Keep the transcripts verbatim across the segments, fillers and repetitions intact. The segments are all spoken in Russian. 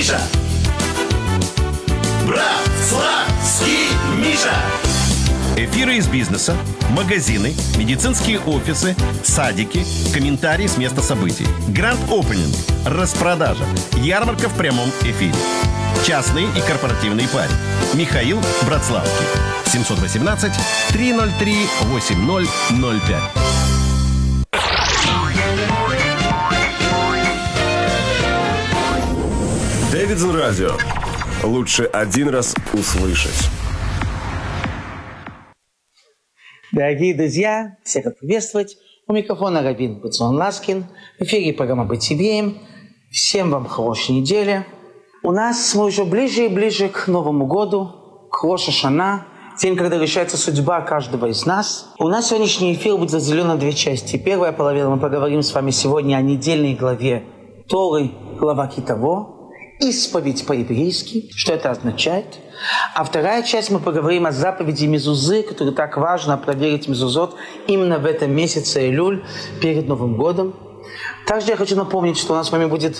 Миша! Братславский Миша! Эфиры из бизнеса, магазины, медицинские офисы, садики, комментарии с места событий. Гранд опенинг, распродажа, ярмарка в прямом эфире. Частные и корпоративные пари. Михаил Братславский. семь один восемь три ноль три восемь ноль ноль пять. Дэвидсон Радио. Лучше один раз услышать. Дорогие друзья, всех рад приветствовать. У микрофона Раввин Бенцион Ласкин. В эфире программа «Быть евреем». Всем вам хорошей недели. У нас мы уже ближе и ближе к Новому году, к Рош ха-Шана, день, когда решается судьба каждого из нас. У нас сегодняшний эфир будет разделен на две части. Первая половина мы поговорим с вами сегодня о недельной главе Торы, глава Китово, исповедь по-еврейски, что это означает. А вторая часть мы поговорим о заповеди Мезузы, которую так важно проверить Мезузот именно в этом месяце Элюль, перед Новым годом. Также я хочу напомнить, что у нас с вами будет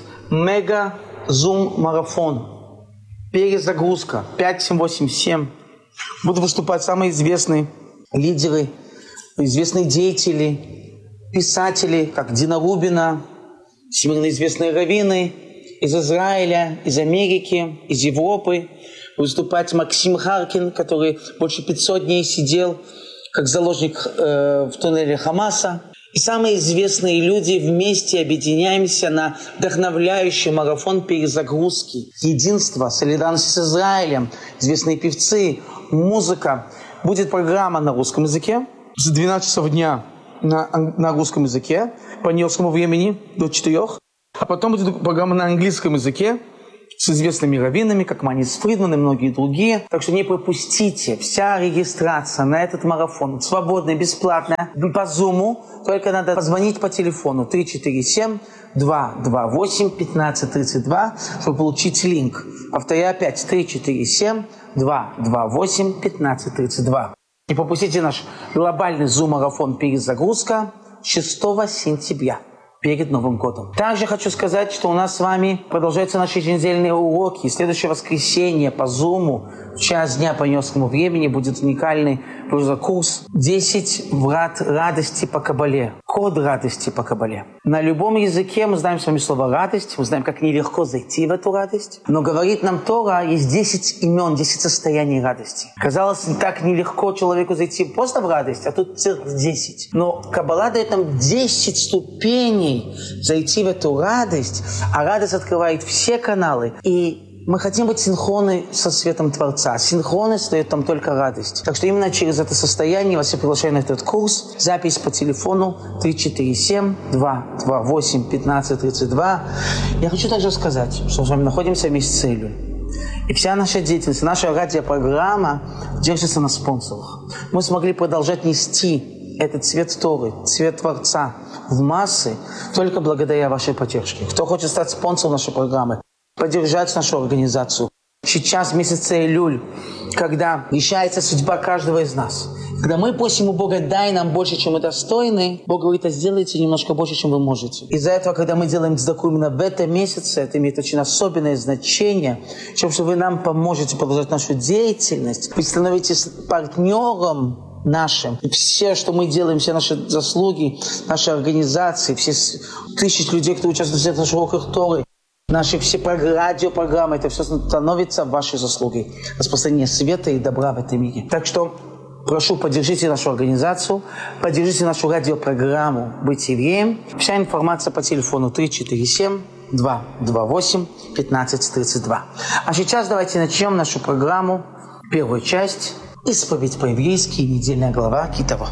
мега-зум-марафон, перезагрузка пять семь восемь семь. Будут выступать самые известные лидеры, известные деятели, писатели, как Дина Рубина, всемирно известные раввины из Израиля, из Америки, из Европы. Выступать Максим Харкин, который больше пятьсот дней сидел как заложник э, в туннеле Хамаса. И самые известные люди вместе объединяемся на вдохновляющий марафон перезагрузки, единства, солидарности с Израилем, известные певцы, музыка. Будет программа на русском языке с двенадцати часов дня на, на русском языке по нью-йоркскому времени до четырёх. А потом будет программа на английском языке с известными раввинами, как Манис Фридман и многие другие. Так что не пропустите. Вся регистрация на этот марафон свободная, бесплатная, по Зуму. Только надо позвонить по телефону три четыре семь два два восемь пятнадцать тридцать два, чтобы получить линк. Повторяю опять, три четыре семь два два восемь пятнадцать тридцать два. Не пропустите наш глобальный Зум-марафон «Перезагрузка» шестого сентября. Перед Новым годом. Также хочу сказать, что у нас с вами продолжаются наши еженедельные уроки. Следующее воскресенье по Зуму в час дня по нью-йоркскому времени будет уникальный курс «десять врат радости по Кабале». Код радости по Кабале. На любом языке мы знаем с вами слово «радость», мы знаем, как нелегко зайти в эту радость. Но говорит нам Тора, есть десять имен, десять состояний радости. Казалось, так нелегко человеку зайти просто в радость, а тут целых десять. Но Кабала дает нам десять ступеней зайти в эту радость, а радость открывает все каналы. И мы хотим быть синхронны со светом Творца. Синхронность дает нам только радость. Так что именно через это состояние вас я приглашаю на этот курс. Запись по телефону три четыре семь два два восемь пятнадцать тридцать два. Я хочу также сказать, что мы с вами находимся в месяце Элюль. И вся наша деятельность, наша радиопрограмма держится на спонсорах. Мы смогли продолжать нести этот цвет Торы, цвет Творца в массы только благодаря вашей поддержке. Кто хочет стать спонсором нашей программы, поддержать нашу организацию. Сейчас, в месяце Элюль, когда решается судьба каждого из нас, когда мы просим у Бога, дай нам больше, чем мы достойны, Бог говорит, а сделайте немножко больше, чем вы можете. Из-за этого, когда мы делаем цдаку именно в этом месяце, это имеет очень особенное значение, чем что вы нам поможете продолжать нашу деятельность, вы становитесь партнером нашим. И все, что мы делаем, все наши заслуги, наши организации, все тысячи людей, кто участвует в всех наших уроках Торы, наши все радиопрограммы, это все становится вашей заслугой. Распространение света и добра в этом мире. Так что прошу, поддержите нашу организацию, поддержите нашу радиопрограмму «Быть евреем». Вся информация по телефону три четыре семь два два восемь пятнадцать тридцать два. А сейчас давайте начнем нашу программу, первую часть «Исповедь по-еврейски», недельная глава Китово.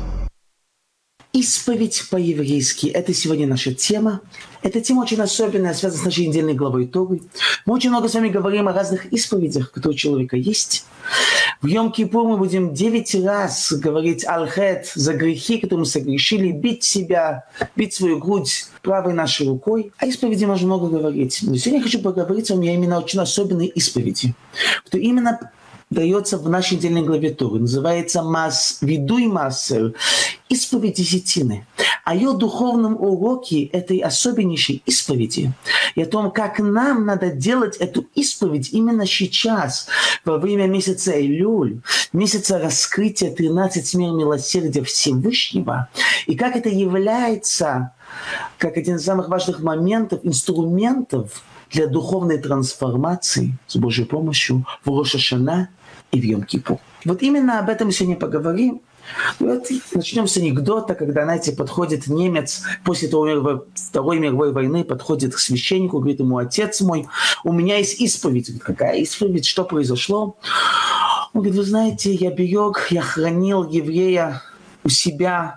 Исповедь по-еврейски – это сегодня наша тема. Эта тема очень особенная, связана с нашей недельной главой Торы. Мы очень много с вами говорим о разных исповедях, которые у человека есть. В Йом-Кипур мы будем девять раз говорить «Аль-Хет» за грехи, которые мы согрешили, бить себя, бить свою грудь правой нашей рукой. О исповеди можно много говорить. Но сегодня я хочу поговорить о меня именно очень особенной исповеди, что именно дается в нашей недельной главе Торы. Называется «Мас Видуй Массер» – исповедь десятины. о ее духовном уроке этой особеннейшей исповеди и о том, как нам надо делать эту исповедь именно сейчас, во время месяца Элюль, месяца раскрытия тринадцати мер милосердия Всевышнего, и как это является как один из самых важных моментов, инструментов для духовной трансформации с Божьей помощью в Рош ха-Шана и в Йом-Кипур. Вот именно об этом сегодня поговорим. Вот начнем с анекдота, когда, знаете, подходит немец после Второй мировой войны, подходит к священнику, говорит ему: отец мой, у меня есть исповедь. Говорит: какая исповедь? Что произошло? Он говорит: вы знаете, я берег, я хранил еврея у себя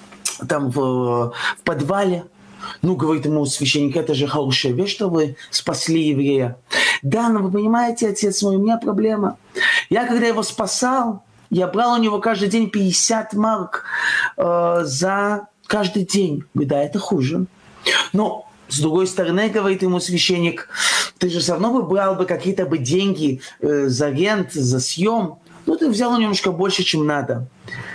там в, в подвале. Ну, говорит ему священник: это же хорошая вещь, что вы спасли еврея. Да, но вы понимаете, отец мой, у меня проблема. Я, когда его спасал, я брал у него каждый день пятьдесят марок э, за каждый день. Говорит: да, это хуже. Но, с другой стороны, говорит ему священник, ты же все равно бы брал бы какие-то бы деньги э, за рент, за съем. Ну, ты взял немножко больше, чем надо.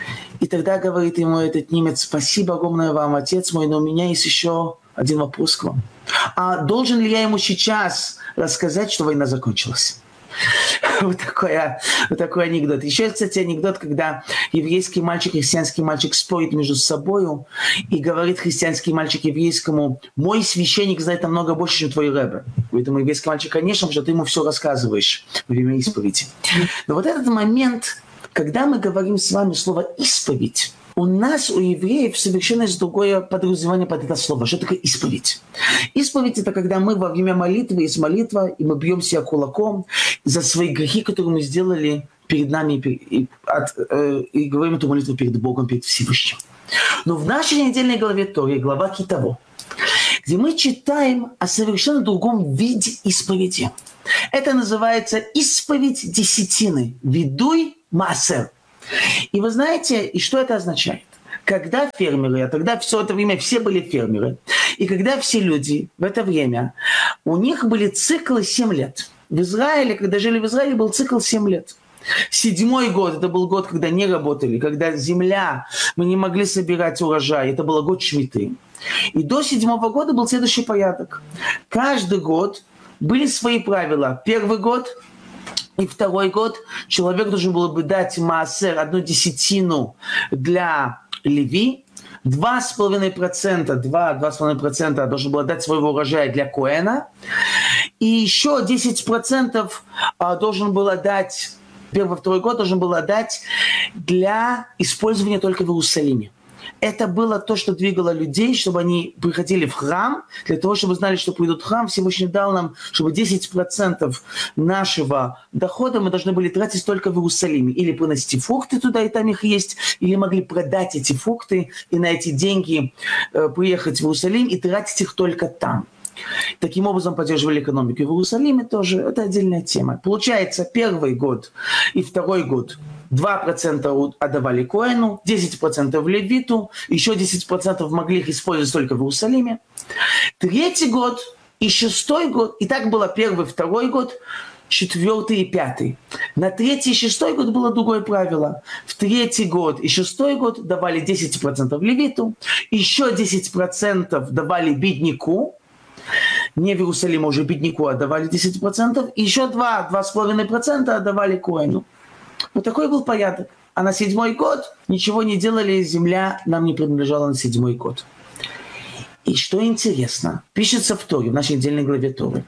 И тогда говорит ему этот немец: спасибо огромное вам, отец мой, но у меня есть еще один вопрос к вам. А должен ли я ему сейчас рассказать, что война закончилась? Вот такой, вот такой анекдот. Еще есть, кстати, анекдот, когда еврейский мальчик и христианский мальчик спорят между собой, и говорит христианский мальчик еврейскому: мой священник знает намного больше, чем твой рэбе. Говорит ему еврейский мальчик: конечно, потому что ты ему все рассказываешь во время исповеди. Но вот этот момент, когда мы говорим с вами слово «исповедь», у нас, у евреев, совершенно есть другое подразумевание под это слово. Что такое исповедь? Исповедь – это когда мы во время молитвы, есть молитва, и мы бьем себя кулаком за свои грехи, которые мы сделали перед нами, и, от, э, и говорим эту молитву перед Богом, перед Всевышним. Но в нашей недельной главе Торы, глава Китово, где мы читаем о совершенно другом виде исповеди. Это называется исповедь десятины. Видуй маасер. И вы знаете, и что это означает? Когда фермеры, а тогда все это время все были фермеры, и когда все люди в это время, у них были циклы семь лет. В Израиле, когда жили в Израиле, был цикл семь лет. Седьмой год, это был год, когда не работали, когда земля, мы не могли собирать урожай, это был год шмиты. И до седьмого года был следующий порядок. Каждый год были свои правила. Первый год и второй год человек должен был бы дать маасер, одну десятину для Леви, два с половиной процента, два-два с половиной процента должен был дать своего урожая для Коэна, и еще десять процентов должен был дать, первый-второй год должен был дать для использования только в Иерусалиме. Это было то, что двигало людей, чтобы они приходили в храм, для того, чтобы знали, что придут в храм. Всевышний дал нам, чтобы десять процентов нашего дохода мы должны были тратить только в Иерусалиме. Или приносить фрукты туда, и там их есть, или могли продать эти фрукты и на эти деньги э, приехать в Иерусалим и тратить их только там. Таким образом поддерживали экономику в Иерусалиме тоже. Это отдельная тема. Получается, первый год и второй год два процента отдавали Коэну, десять процентов Левиту, еще десять процентов могли их использовать только в Иерусалиме. Третий год и шестой год, и так было первый, второй год, четвертый и пятый. На третий и шестой год было другое правило. В третий год и шестой год давали десять процентов Левиту, еще десять процентов давали бедняку, не в Иерусалиме, уже бедняку отдавали десять процентов, и еще два-два с половиной процента отдавали Коэну. Вот такой был порядок. А на седьмой год ничего не делали, земля нам не принадлежала на седьмой год. И что интересно, пишется в Торе, в нашей недельной главе Торы,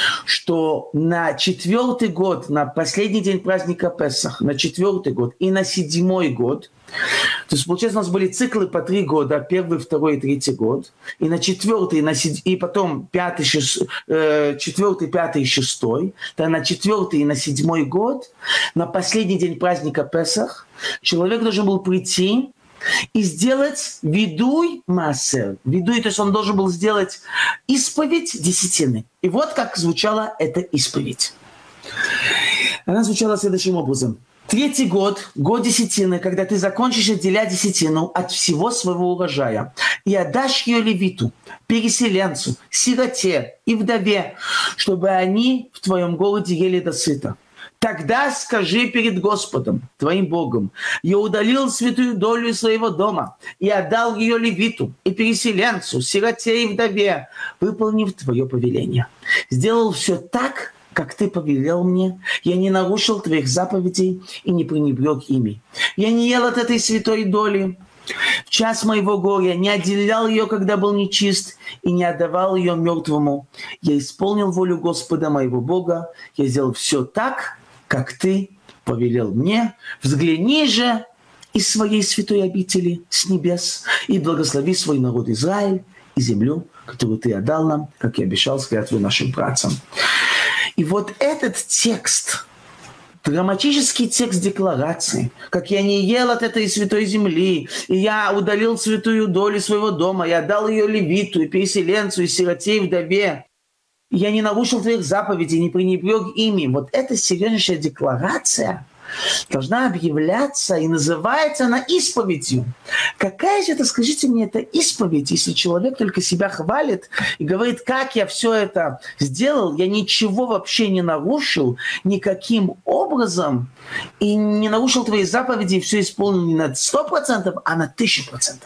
что на четвертый год, на последний день праздника Песах, на четвертый год и на седьмой год, то есть, получается, у нас были циклы по три года, первый, второй и третий год, и на четвертый, и, на седь... и потом пятый, шест... э, четвертый, пятый и шестой, то на четвертый и на седьмой год, на последний день праздника Песах, человек должен был прийти и сделать видуй маасер. Видуй, то есть он должен был сделать исповедь десятины. И вот как звучала эта исповедь. Она звучала следующим образом. Третий год, год десятины, когда ты закончишь отделять десятину от всего своего урожая и отдашь ее левиту, переселенцу, сироте и вдове, чтобы они в твоем городе ели досыта. Тогда скажи перед Господом, твоим Богом: я удалил святую долю из своего дома и отдал ее левиту и переселенцу, сироте и вдове, выполнив твое повеление. Сделал все так, как ты повелел мне. Я не нарушил твоих заповедей и не пренебрег ими. Я не ел от этой святой доли в час моего горя, не отделял ее, когда был нечист, и не отдавал ее мертвому. Я исполнил волю Господа моего Бога. Я сделал все так, как ты повелел мне. Взгляни же из своей святой обители с небес и благослови свой народ Израиль и землю, которую ты отдал нам, как и обещал с клятвой нашим працам. И вот этот текст, драматический текст декларации, как я не ел от этой святой земли, и я удалил святую долю своего дома, я отдал ее левиту и переселенцу, и сироте, и вдове, и я не нарушил твоих заповедей, не пренебрег ими. Вот эта серьезнейшая декларация должна объявляться, и называется она исповедью. Какая же это, скажите мне, это исповедь, если человек только себя хвалит и говорит: как я все это сделал, я ничего вообще не нарушил, никаким образом, и не нарушил твои заповеди, и все исполнил не на сто процентов, а на тысячу процентов.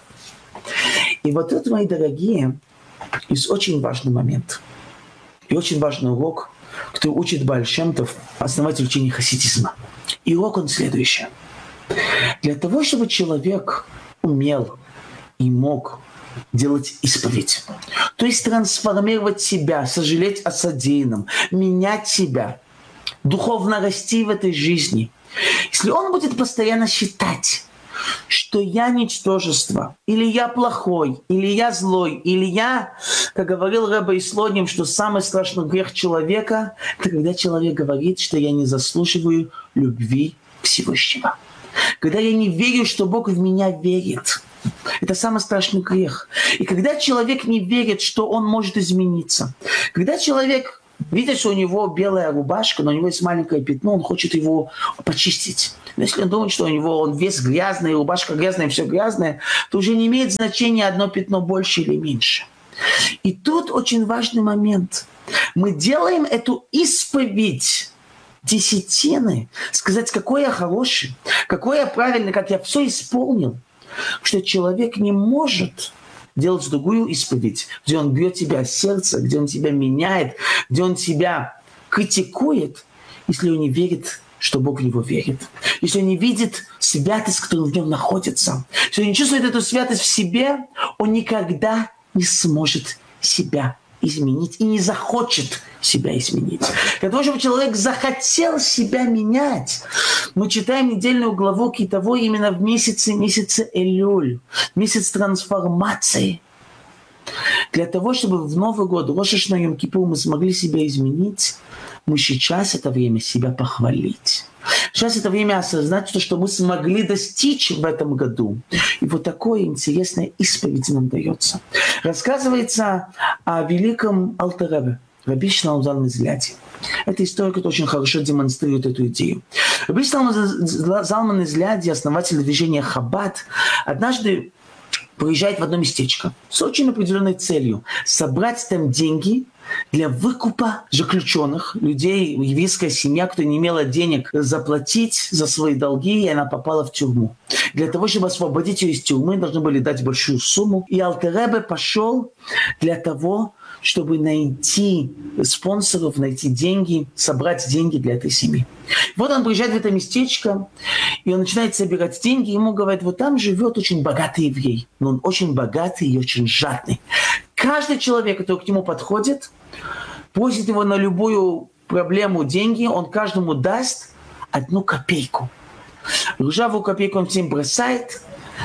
И вот тут, мои дорогие, есть очень важный момент и очень важный урок, который учит Бааль Шем Тов, основатель учения хасидизма. И урок он следующий. Для того, чтобы человек умел и мог делать исповедь, то есть трансформировать себя, сожалеть о содеянном, менять себя, духовно расти в этой жизни, если он будет постоянно считать, что я ничтожество, или я плохой, или я злой, или я, как говорил Ребе Ислоним, что самый страшный грех человека – это когда человек говорит, что я не заслуживаю любви Всевышнего. Когда я не верю, что Бог в меня верит. Это самый страшный грех. И когда человек не верит, что он может измениться. Когда человек видит, что у него белая рубашка, но у него есть маленькое пятно, он хочет его почистить. Но если он думает, что у него он весь грязный, рубашка грязная, все грязное, то уже не имеет значения одно пятно больше или меньше. И тут очень важный момент. Мы делаем эту исповедь десятины, сказать, какой я хороший, какой я правильный, как я все исполнил, что человек не может делать другую исповедь, где он бьет тебя о сердце, где он тебя меняет, где он тебя критикует, если он не верит, что Бог в него верит. Если он не видит святость, которая в нем находится, если он не чувствует эту святость в себе, он никогда не сможет себя изменить и не захочет себя изменить. Для того, чтобы человек захотел себя менять, мы читаем недельную главу Китово именно в месяце, месяце Элюль, месяц трансформации. Для того, чтобы в Новый год, Рош ха-Шана, Йом-Кипур, мы смогли себя изменить, мы сейчас это время себя похвалить. Сейчас это время осознать то, что мы смогли достичь в этом году. И вот такое интересное исповедь нам дается. Рассказывается о великом Алтер Ребе, Раби Шломо Залман из Ляди. Эта история, которая очень хорошо демонстрирует эту идею. Раби Шломо Залман из Ляди, основатель движения Хаббат, однажды приезжает в одно местечко с очень определенной целью – собрать там деньги для выкупа заключенных, людей, еврейская семья, кто не имела денег заплатить за свои долги, и она попала в тюрьму. Для того, чтобы освободить ее из тюрьмы, должны были дать большую сумму. И Алтер Ребе пошел для того, чтобы найти спонсоров, найти деньги, собрать деньги для этой семьи. Вот он приезжает в это местечко, и он начинает собирать деньги. Ему говорят, вот там живет очень богатый еврей, но он очень богатый и очень жадный. Каждый человек, который к нему подходит, просит его на любую проблему деньги, он каждому даст одну копейку. Ржавую копейку он всем бросает,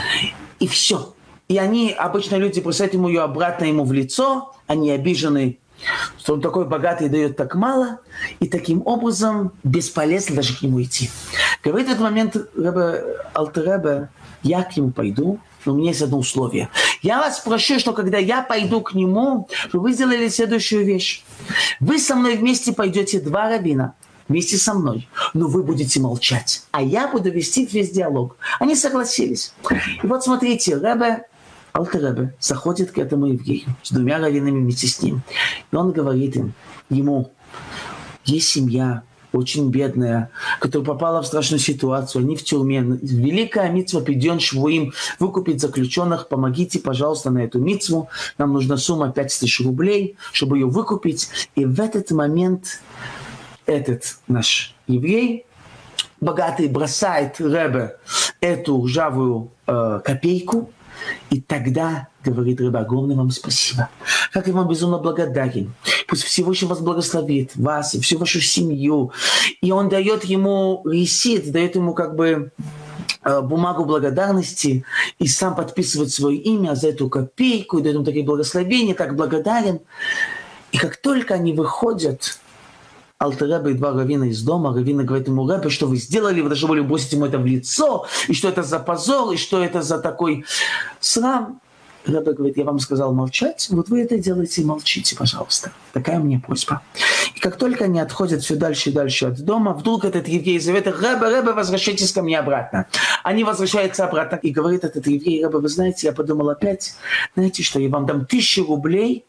и все. И они, обычно люди, бросают ему ее обратно ему в лицо, они обижены, что он такой богатый и дает так мало, и таким образом бесполезно даже к нему идти. Говорит в этот момент Ребе, Алтер Ребе, я к нему пойду, но у меня есть одно условие. Я вас прошу, что когда я пойду к нему, чтобы вы сделали следующую вещь. Вы со мной вместе пойдете два раввина, вместе со мной, но вы будете молчать, а я буду вести весь диалог. Они согласились. И вот смотрите, Ребе, Алтер Ребе заходит к этому еврею с двумя раввинами вместе с ним. И он говорит им, ему, есть семья, очень бедная, которая попала в страшную ситуацию, они в тюрьме. Великая мицва пидьон швуим, выкупить заключенных, помогите, пожалуйста, на эту мицву. Нам нужна сумма пять тысяч рублей, чтобы ее выкупить. И в этот момент этот наш еврей, богатый, бросает Ребе эту ржавую э, копейку, и тогда говорит Ребе: огромное вам спасибо. Как я вам безумно благодарен. Пусть Всевышний вас благословит, вас и всю вашу семью. И он дает ему ресит, дает ему как бы э, бумагу благодарности и сам подписывает свое имя за эту копейку, и дает ему такие благословения, так благодарен. И как только они выходят, Алтер Ребе и два раввина из дома, раввины говорят ему: Ребе, что вы сделали? Вы должны были бросить ему это в лицо, и что это за позор, и что это за такой срам. Ребе говорит: я вам сказал молчать, вот вы это делаете, молчите, пожалуйста. Такая у меня просьба. И как только они отходят все дальше и дальше от дома, вдруг этот еврей зовет: Ребе, Ребе, возвращайтесь ко мне обратно. Они возвращаются обратно, и говорит этот еврей: Ребе, вы знаете, я подумал опять, знаете что, я вам дам тысячу рублей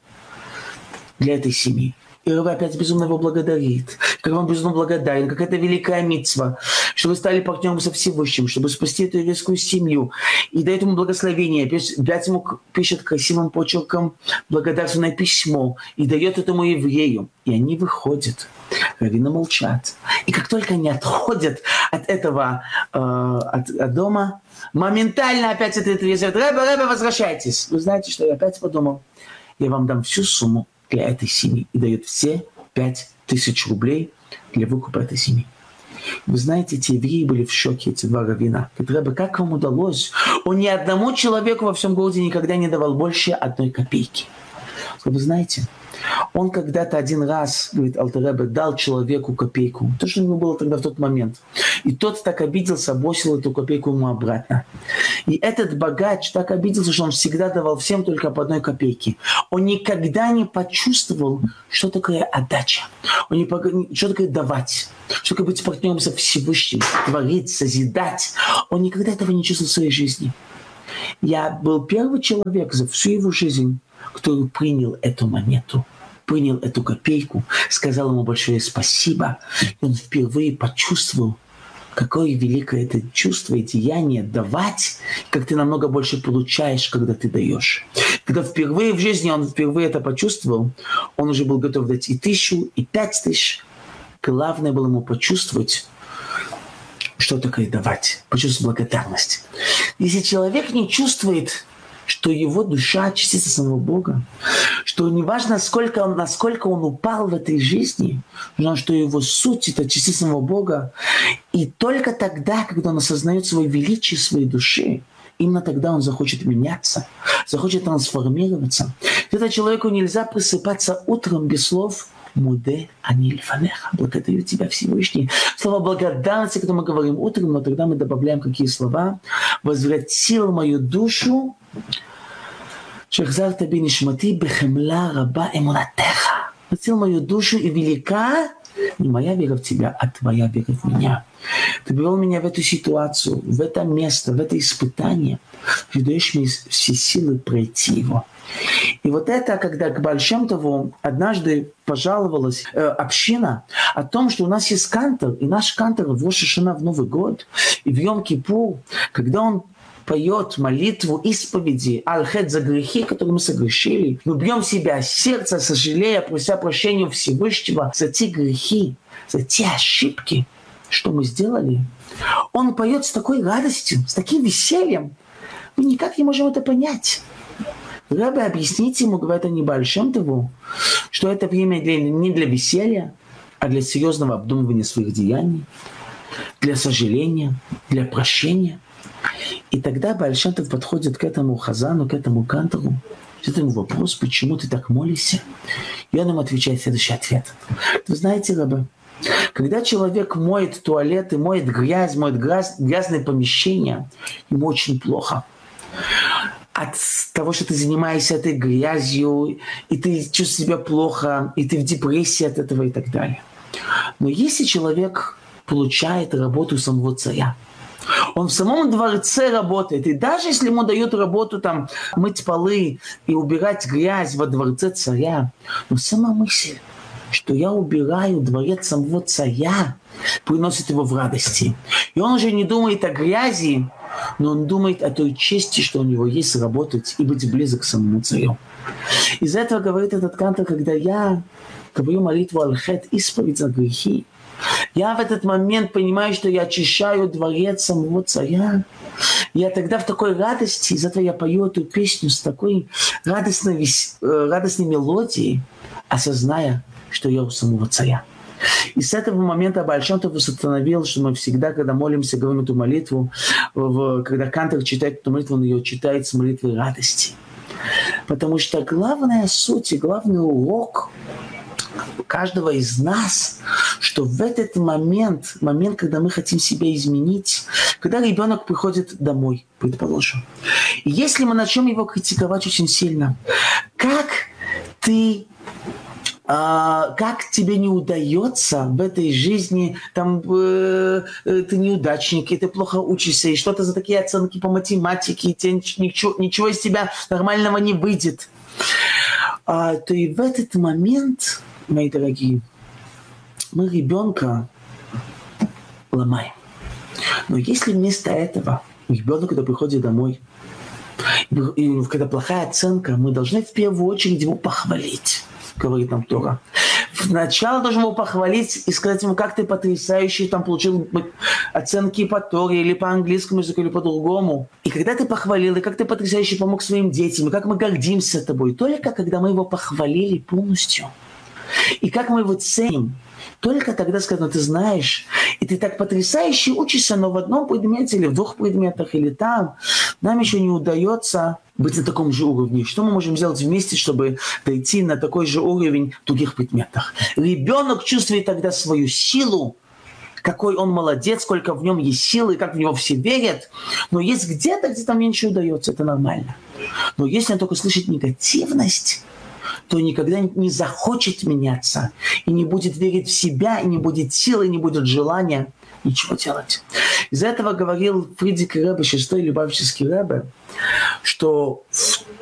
для этой семьи. И Ребе опять безумно его благодарит. Как вам безумно благодарен, как это великая мицва, что вы стали партнером со Всевышним, чтобы спасти эту еврейскую семью. И дает ему благословение, опять ему пишет красивым почерком благодарственное письмо и дает этому еврею. И они выходят. Раввины молчат. И как только они отходят от этого э, от, от дома, моментально опять этот еврей говорит: Ребе, Ребе, возвращайтесь. Вы знаете, что я опять подумал? Я вам дам всю сумму для этой семьи. И дает все пять тысяч рублей для выкупа этой семьи. Вы знаете, эти евреи были в шоке, эти два раввина. Говорят: как вам удалось? Он ни одному человеку во всем городе никогда не давал больше одной копейки. Вы знаете, он когда-то один раз, говорит Алтер Ребе, дал человеку копейку. То, что у него было тогда в тот момент. И тот так обиделся, бросил эту копейку ему обратно. И этот богач так обиделся, что он всегда давал всем только по одной копейке. Он никогда не почувствовал, что такое отдача. Он не пог... Что такое давать. Что такое быть партнером со Всевышним, творить, созидать. Он никогда этого не чувствовал в своей жизни. Я был первый человек за всю его жизнь, который принял эту монету, принял эту копейку, сказал ему большое спасибо. И он впервые почувствовал, какое великое это чувство и деяние давать, как ты намного больше получаешь, когда ты даешь. Когда впервые в жизни он впервые это почувствовал, он уже был готов дать и тысячу, и пять тысяч. Главное было ему почувствовать, что такое давать, почувствовать благодарность. Если человек не чувствует, что его душа частица самого Бога, что неважно, сколько он, насколько он упал в этой жизни, но что его суть – это частица самого Бога. И только тогда, когда он осознает свое величие своей души, именно тогда он захочет меняться, захочет трансформироваться. Тогда человеку нельзя просыпаться утром без слов «Муде ани лифанеха». Благодарю тебя, Всевышний. Слова благодарности, когда мы говорим утром, но тогда мы добавляем какие слова. «Возвратил мою душу, шахзарта би нишмати бехемла раба эмунатеха». Возвратил мою душу, и велика не моя вера в тебя, а твоя вера в меня. Ты привел меня в эту ситуацию, в это место, в это испытание, и даешь мне все силы пройти его. И вот это, когда к Бааль Шем Тову однажды пожаловалась э, община о том, что у нас есть кантор, и наш кантор в Рош ха-Шана, в Новый год, и в Йом-Кипур, когда он поет молитву исповеди аль-хет за грехи, которые мы согрешили, мы бьем себя сердце, сожалея, прося прощения Всевышнего за те грехи, за те ошибки, что мы сделали. Он поет с такой радостью, с таким весельем. Мы никак не можем это понять. Ребе, объясните ему, говорит они Бааль Шем Тову, что это время для, не для веселья, а для серьезного обдумывания своих деяний, для сожаления, для прощения. И тогда Бааль Шем Тов подходит к этому хазану, к этому кантору, задает ему вопрос: почему ты так молишься? И он ему отвечает следующий ответ. Вы знаете, Ребе, когда человек моет туалет и моет грязь, моет грязь, грязные помещения, ему очень плохо. От того, что ты занимаешься этой грязью, и ты чувствуешь себя плохо, и ты в депрессии от этого и так далее. Но если человек получает работу самого царя, он в самом дворце работает, и даже если ему дают работу там мыть полы и убирать грязь во дворце царя, но сама мысль, что я убираю дворец самого царя, приносит его в радости. И он уже не думает о грязи, но он думает о той чести, что у него есть работать и быть близок к самому царю. Из этого говорит этот кантор, когда я говорю молитву аль-хет, исповедь за грехи, я в этот момент понимаю, что я очищаю дворец самого царя. Я тогда в такой радости, из этого я пою эту песню с такой радостной, радостной мелодией, осозная, что я у самого царя. И с этого момента Бааль Шем Тов установил, что мы всегда, когда молимся, говорим эту молитву, когда кантор читает эту молитву, он ее читает с молитвой радости. Потому что главная суть и главный урок каждого из нас, что в этот момент, момент, когда мы хотим себя изменить, когда ребенок приходит домой, предположим, и если мы начнем его критиковать очень сильно, как ты А, как тебе не удается в этой жизни, там, э, э, ты неудачник, и ты плохо учишься, и что-то за такие оценки по математике, и тебе ничего, ничего из тебя нормального не выйдет, а, то и в этот момент, мои дорогие, мы ребенка ломаем. Но если вместо этого ребенок, когда приходит домой, и когда плохая оценка, мы должны в первую очередь его похвалить, говорит нам Тора. Сначала должен его похвалить и сказать ему, как ты потрясающий там получил оценки по Торе или по английскому языку, или по-другому. И когда ты похвалил, и как ты потрясающе помог своим детям, и как мы гордимся тобой, только когда мы его похвалили полностью, и как мы его ценим, только тогда сказано, ты знаешь, и ты так потрясающе учишься, но в одном предмете или в двух предметах, или там, нам еще не удается быть на таком же уровне. Что мы можем сделать вместе, чтобы дойти на такой же уровень в других предметах? Ребенок чувствует тогда свою силу, какой он молодец, сколько в нем есть силы, как в него все верят. Но есть где-то, где там меньше удается, это нормально. Но если он только слышит негативность, то никогда не захочет меняться, и не будет верить в себя, и не будет силы, и не будет желания ничего делать. Из-за этого говорил Фридик Ребе, шестой Любавический Ребе, что